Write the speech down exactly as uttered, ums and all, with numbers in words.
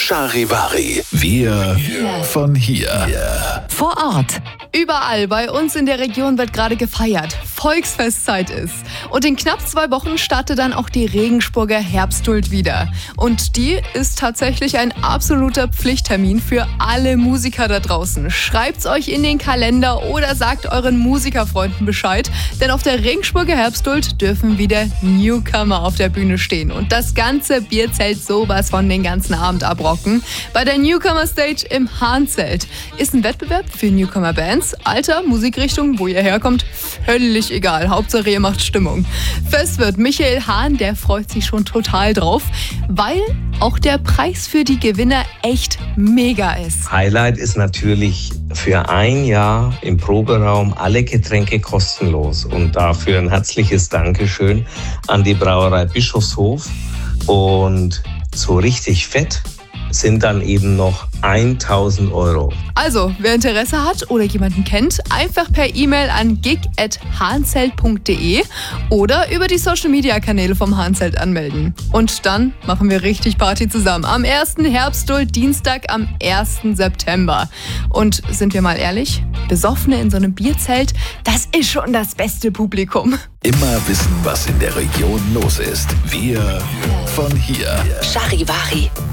Charivari. Wir von hier. Vor Ort. Überall bei uns in der Region wird gerade gefeiert. Volksfestzeit ist. Und in knapp zwei Wochen startet dann auch die Regensburger Herbsthuld wieder. Und die ist tatsächlich ein absoluter Pflichttermin für alle Musiker da draußen. Schreibt's euch in den Kalender oder sagt euren Musikerfreunden Bescheid. Denn auf der Regensburger Herbsthuld dürfen wieder Newcomer auf der Bühne stehen. Und das ganze Bierzelt sowas von den ganzen Abend abrocken. Bei der Newcomer Stage im Hahnzelt ist ein Wettbewerb für Newcomer-Bands. Alter, Musikrichtung, wo ihr herkommt, völlig egal. Hauptsache ihr macht Stimmung. Fest wird Michael Hahn, der freut sich schon total drauf, weil auch der Preis für die Gewinner echt mega ist. Highlight ist natürlich für ein Jahr im Proberaum alle Getränke kostenlos. Und dafür ein herzliches Dankeschön an die Brauerei Bischofshof. Und so richtig fett sind dann eben noch tausend Euro. Also, wer Interesse hat oder jemanden kennt, einfach per E-Mail an gig at hahnzelt punkt de oder über die Social-Media-Kanäle vom Hahnzelt anmelden. Und dann machen wir richtig Party zusammen. Am ersten Herbsthuld, Dienstag am ersten September. Und sind wir mal ehrlich, Besoffene in so einem Bierzelt, das ist schon das beste Publikum. Immer wissen, was in der Region los ist. Wir von hier. Charivari.